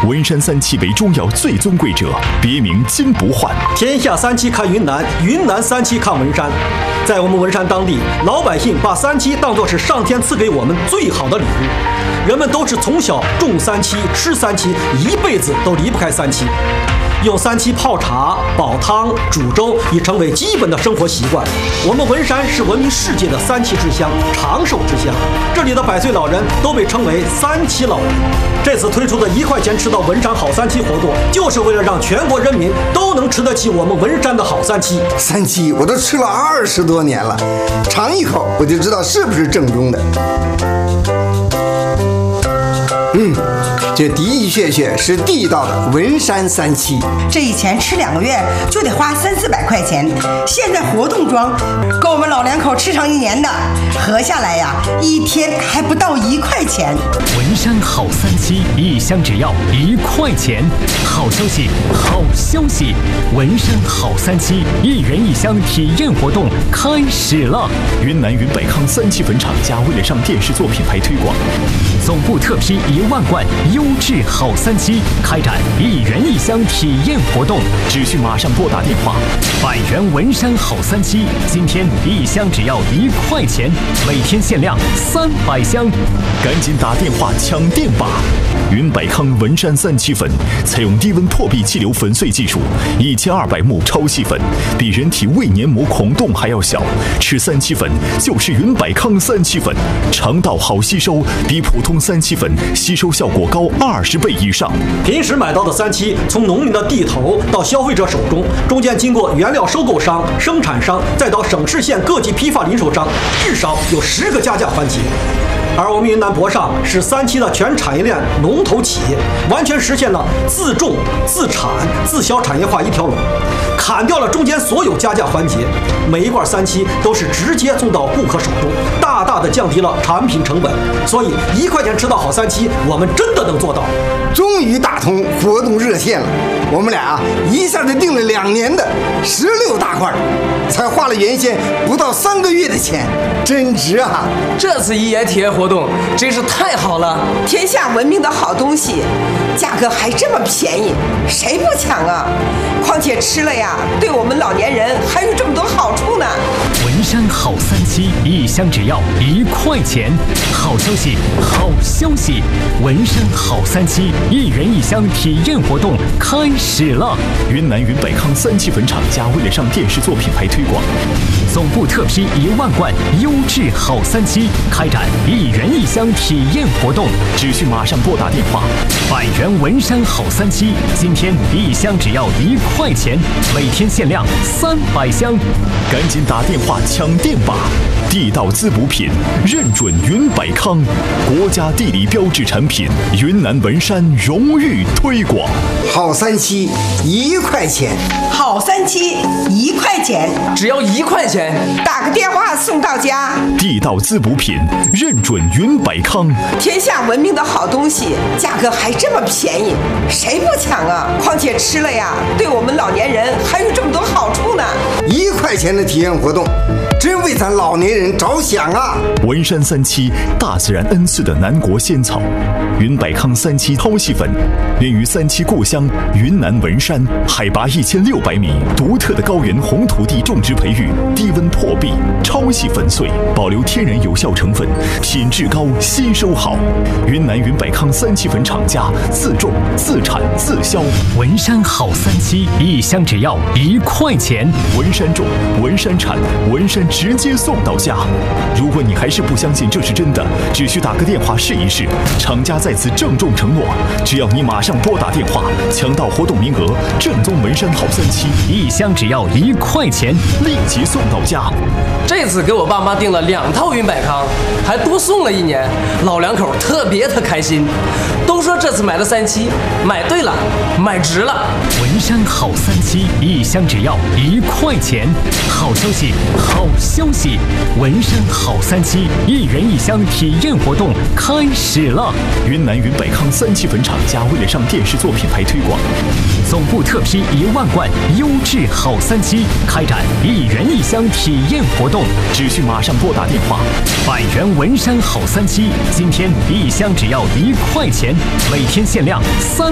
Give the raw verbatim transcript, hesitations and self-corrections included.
文山三七为中药最尊贵者，别名金不换。 天下三七看云南，云南三七看文山。在我们文山当地，老百姓把三七当作是上天赐给我们最好的礼物。人们都是从小种三七、吃三七，一辈子都离不开三七。用三七泡茶、煲汤、煮粥已成为基本的生活习惯。我们文山是闻名世界的三七之乡、长寿之乡，这里的百岁老人都被称为三七老人。这次推出的一块钱吃到文山好三七活动，就是为了让全国人民都能吃得起我们文山的好三七。 三七我都吃了二十多年了，尝一口我就知道是不是正宗的。嗯，这的的确确是地道的文山三七。 这以前吃两个月就得花三四百块钱，现在活动装，够我们老两口吃上一年的，合下来呀，一天还不到一块钱。 文山好三七，一箱只要一块钱。好消息，好消息！文山好三七一元一箱体验活动开始了。 云南云百康三七粉厂家为了上电视做品牌推广， 总部特批一万罐优质好三七，开展一元一箱体验活动， 只需马上拨打电话。 百元文山好三七，今天一箱只要一块钱，每天限量三百箱， 赶紧打电话抢店吧！云百康文山三七粉采用低温破壁气流粉碎技术，一千二百目超细粉，比人体胃黏膜孔洞还要小。吃三七粉就是云百康三七粉，肠道好吸收，比普通三七粉吸收效果高二十倍以上。 平时买到的三七，从农民的地头到消费者手中，中间经过原料收购商、生产商，再到省市县各级批发零售商，至少有十个加价环节。而我们云南博上是三七的全产业链龙头企业，完全实现了自种、自产、自销产业化一条龙，砍掉了中间所有加价环节，每一罐三七都是直接送到顾客手中，大大的降低了产品成本。所以一块钱吃到好三七，我们真的能做到。 终于打通活动热线了，我们俩啊一下子订了两年的十六大罐，才花了原先不到三个月的钱，真值啊！ 这次一元体验活动真是太好了， 天下闻名的好东西，价格还这么便宜，谁不抢啊？况且吃了呀，对我们老年人还有这么多好处呢。 文山好三七，一箱只要一块钱。好消息，好消息！文山好三七一元一箱体验活动开始了。 云南云百康三七粉厂家为了上电视做品牌推广， 总部特批一万罐优质好三七，开展一元一箱体验活动， 只需马上拨打电话。 百元文山好三七，今天一箱只要一块钱，每天限量三百箱， 赶紧打电话抢店吧！地道滋补品认准云百康，国家地理标志产品，云南文山荣誉推广。 好三七一块钱， 好三七一块钱， 只要一块钱， 打个电话送到家。 地道滋补品认准云百康， 天下闻名的好东西，价格还这么便宜，谁不抢啊？况且吃了呀，对我们老年人还有这么多好处呢。 一块钱的体验活动，真为咱老年人着想啊！ 文山三七，大自然恩赐的南国仙草，云百康三七超细粉，源于三七故乡云南文山，海拔一千六百米，独特的高原红土地种植培育，低温破壁，超细粉碎，保留天然有效成分，品质高，吸收好。云南云百康三七粉厂家自种、自产、自销。 文山好三七，一箱只要一块钱。 文山种，文山产，文山直接送到家。如果你还是不相信这是真的，只需打个电话试一试。厂家在此郑重承诺，只要你马上拨打电话，抢到活动名额，正宗文山好三七， 一箱只要一块钱， 立即送到家。 这次给我爸妈订了两套云百康，还多送了一年，老两口特别的开心，都说这次买的三七买对了，买值了。 文山好三七，一箱只要一块钱。好消息，好消息！文山好三七一元一箱体验活动开始了。 云南云百康三七粉厂家为了上电视做品牌推广， 总部特批一万罐优质好三七，开展一元一箱体验活动， 只需马上拨打电话。 百元文山好三七，今天一箱只要一块钱，每天限量三。